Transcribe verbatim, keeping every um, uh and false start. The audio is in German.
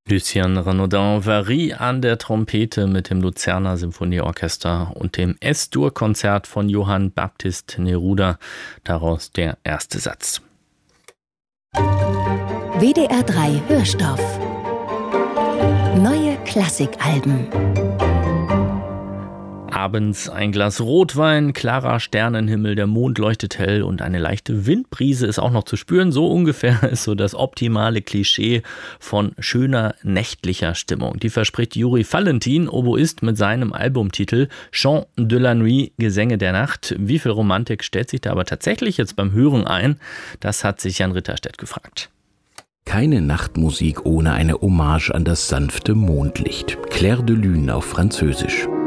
Lucien Renaudin Varie an der Trompete mit dem Luzerner Symphonieorchester und dem S-Dur-Konzert von Johann Baptist Neruda. Daraus der erste Satz. W D R drei Hörstoff. Neue Klassikalben. Abends ein Glas Rotwein, klarer Sternenhimmel, der Mond leuchtet hell und eine leichte Windbrise ist auch noch zu spüren. So ungefähr ist so das optimale Klischee von schöner nächtlicher Stimmung. Die verspricht Juri Valentin, Oboist, mit seinem Albumtitel Chants de la Nuit, Gesänge der Nacht. Wie viel Romantik stellt sich da aber tatsächlich jetzt beim Hören ein? Das hat sich Jan Ritterstedt gefragt. Keine Nachtmusik ohne eine Hommage an das sanfte Mondlicht. Clair de Lune auf Französisch.